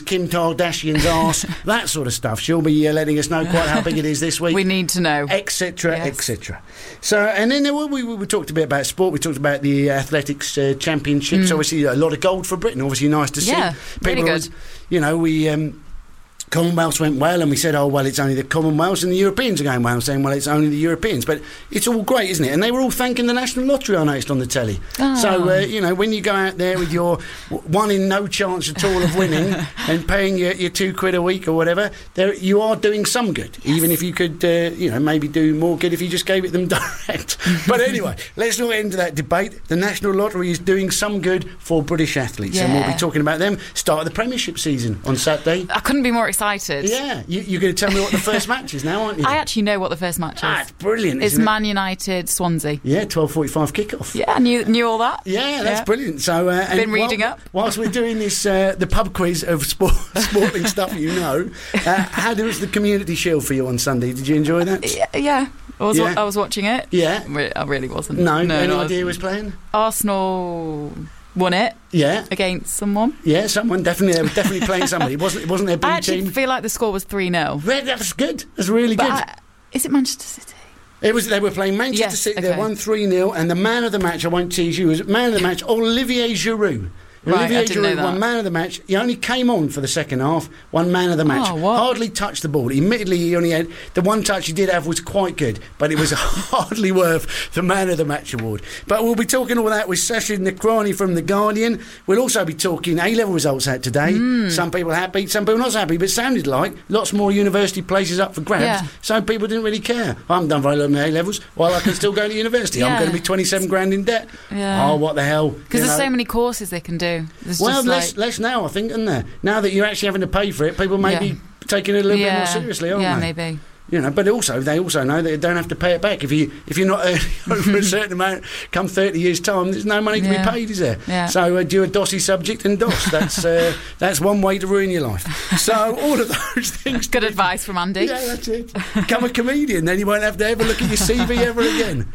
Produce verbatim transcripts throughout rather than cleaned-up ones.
Kim Kardashian's arse, that sort of stuff. She'll be uh, letting us know quite how big it is this week. We need to know. Etc, yes. et cetera. So, and then we, we, we talked a bit about sport. We talked about the athletics uh, championships. Mm. Obviously, a lot of gold for Britain. Obviously, nice to see. Yeah, People really good. Always, you know, we... Um, Commonwealth went well, and we said, oh, well, it's only the Commonwealths, and the Europeans are going well, saying, well, it's only the Europeans. But it's all great, isn't it? And they were all thanking the National Lottery, I noticed, on the telly. Oh. So, uh, you know, when you go out there with your one in no chance at all of winning and paying your, your two quid a week or whatever, there you are doing some good, yes. even if you could, uh, you know, maybe do more good if you just gave it them direct. But anyway, let's not get into that debate. The National Lottery is doing some good for British athletes, yeah. and we'll be talking about them. Start of the Premiership season on Saturday. I couldn't be more excited. Excited. Yeah, you, you're going to tell me what the first match is now, aren't you? I actually know what the first match is. Ah, it's brilliant. It's isn't Man it? United Swansea. Yeah, twelve forty-five kickoff. Yeah, I knew knew all that. Yeah, that's yeah. brilliant. So, uh, been reading while, up. Whilst we're doing this, uh, the pub quiz of sport, sporting stuff, you know, uh, how was the Community Shield for you on Sunday? Did you enjoy that? Yeah, yeah. I was yeah. I was watching it. Yeah, I really wasn't. No, no any no, idea who was playing? Arsenal won it. Yeah, against someone. Yeah, someone definitely. They were definitely playing somebody. It wasn't. It wasn't their B team. I actually team. feel like the score was three nil. Right, that's good. That's really but good. I, is it Manchester City? It was. They were playing Manchester yes, City. okay. They won three nil, and the man of the match, I won't tease you, was man of the match Olivier Giroud. Right, Olivier I didn't know Giroud that. won man of the match. He only came on for the second half, won man of the match. Oh, what? Hardly touched the ball. Admittedly, he only had the one touch he did have was quite good, but it was hardly worth the man of the match award. But we'll be talking all that with Sasha Nakrani from The Guardian. We'll also be talking A-level results out today. Mm. Some people happy, some people not so happy, but it sounded like lots more university places up for grabs. Yeah. Some people didn't really care. I haven't done very well in A-levels, while I can still go to university. Yeah. I'm going to be twenty-seven grand in debt. Yeah. Oh, what the hell. Because there's know. so many courses they can do. There's Well, just less, like... less now, I think, isn't there? Now that you're actually having to pay for it, people may Yeah. be taking it a little yeah. bit more seriously, aren't yeah, they? Yeah, maybe. You know, but also they also know that they don't have to pay it back if you if you're not earning over a certain amount. Come thirty years time, there's no money to yeah. be paid, is there? Yeah. So uh, do a dossy subject and doss. That's uh, that's one way to ruin your life. So all of those things. Good advice from Andy. Yeah, that's it. Become a comedian, then you won't have to ever look at your C V ever again.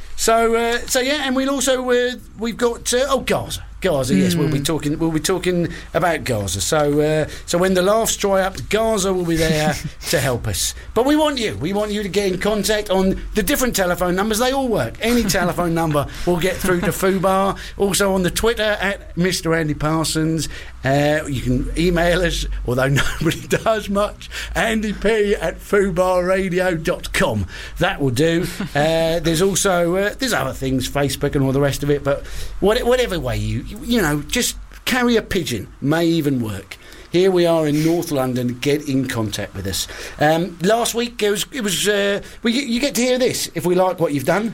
So uh, so yeah, and we'll also uh, we've got uh, oh Gaza. Gaza, yes, mm. we'll be talking. We'll be talking about Gaza. So, uh, so when the laughs dry up, Gaza will be there to help us. But we want you. We want you to get in contact on the different telephone numbers. They all work. Any telephone number will get through to Fubar. Also on the Twitter at Mister Andy Parsons. Uh, you can email us, although nobody does much. Andy P at fubar radio dot com. That will do. Uh, there's also uh, there's other things, Facebook and all the rest of it. But what, whatever way you. You know, just carry a pigeon may even work. Here we are in North London. Get in contact with us. Um, last week it was. It was. Uh, well, you, you get to hear this if we like what you've done.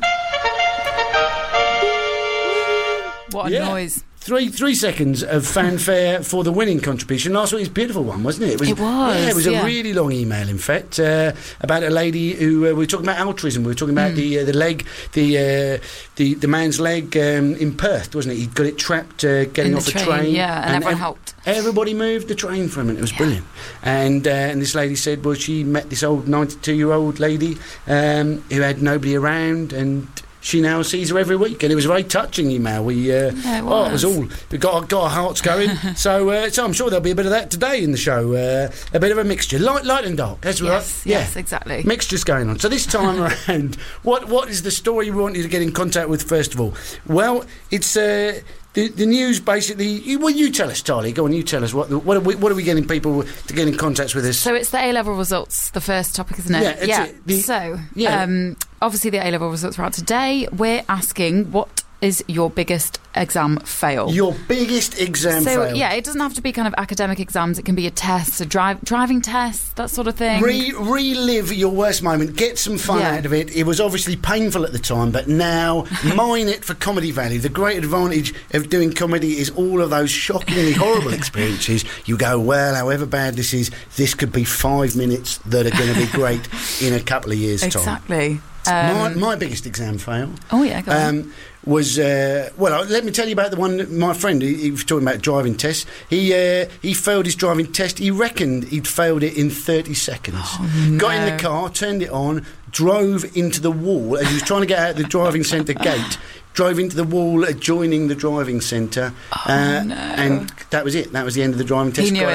What a yeah. noise! Three three seconds of fanfare for the winning contribution. Last week was a beautiful one, wasn't it? It was. It was, yeah, it was yeah. a really long email, in fact, uh, about a lady who uh, we were talking about altruism. We were talking about mm. the uh, the leg, the uh, the the man's leg um, in Perth, wasn't it? He got it trapped uh, getting in off the a train, train. Yeah, and, and everyone ev- helped. Everybody moved the train from it. It was yeah. brilliant. And uh, and this lady said, well, she met this old ninety-two-year-old lady um, who had nobody around, and she now sees her every week, and it was a very touching email. We, uh, yeah, it was. oh, it was all. We got got our hearts going. so, uh, so I'm sure there'll be a bit of that today in the show. Uh, a bit of a mixture, light, light and dark. That's yes, right. Yeah, yes, exactly. Mixtures going on. So this time around, what what is the story we want you to get in contact with first of all? Well, it's. Uh, The, the news basically. You, well, you tell us, Charlie. Go on, you tell us what what are we what are we getting people to get in contact with us? So it's the A-level results, the first topic, isn't it? Yeah. It's yeah. it, the, so yeah. Um, obviously the A-level results are out today. We're asking, what is your biggest exam fail? Your biggest exam so, fail. yeah, it doesn't have to be kind of academic exams. It can be a test, a drive, driving test, that sort of thing. Re- relive your worst moment. Get some fun yeah. out of it. It was obviously painful at the time, but now mine it for comedy value. The great advantage of doing comedy is all of those shockingly horrible experiences. You go, well, however bad this is, this could be five minutes that are going to be great in a couple of years' exactly. time. Exactly. Um, my, my biggest exam fail. Oh, yeah, go on. Um, was uh, well. Let me tell you about the one. That my friend, he, he was talking about driving tests. He uh, he failed his driving test. He reckoned he'd failed it in thirty seconds. Oh, no. Got in the car, turned it on, drove into the wall as he was trying to get out the driving centre gate. Drove into the wall adjoining the driving centre, oh, uh, no. and that was it. That was the end of the driving test. He knew Got